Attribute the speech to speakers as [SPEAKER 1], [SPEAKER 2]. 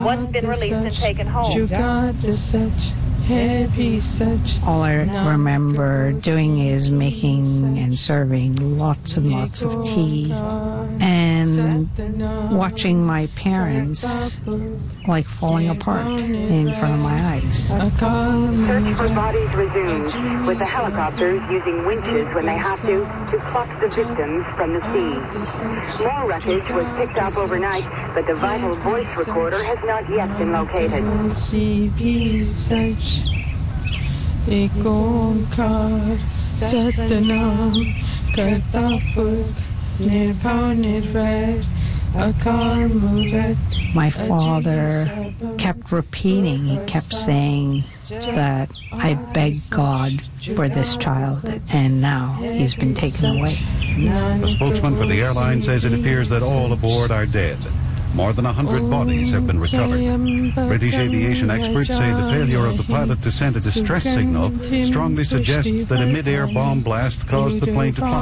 [SPEAKER 1] One's been released and taken home.
[SPEAKER 2] All I remember doing is making and serving lots and lots of tea and watching my parents like falling apart in front of my eyes.
[SPEAKER 1] Search for bodies resumed, with the helicopters using winches when they have to pluck the victims from the sea. More wreckage was picked up overnight, but the vital voice recorder has not yet been located.
[SPEAKER 2] My father kept repeating, he kept saying that I begged God for this child, and now he's been taken away.
[SPEAKER 3] The spokesman for the airline says it appears that all aboard are dead. More than 100 bodies have been recovered. British aviation experts say the failure of the pilot to send a distress signal strongly suggests that a mid-air bomb blast caused the plane to plummet.